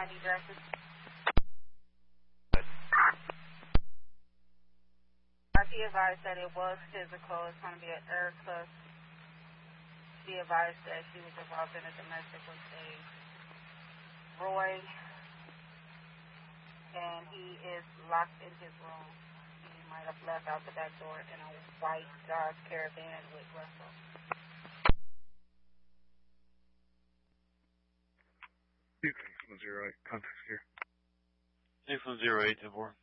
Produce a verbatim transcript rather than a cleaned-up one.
I D directed. She advised that it was physical. It's going to be an air cuff. She advised that she was involved in a domestic with a Roy, and he is locked in his room. He might have left out the back door in a white Dodge Caravan with Russell. six one zero eight, contact here. six one zero eight, ten four.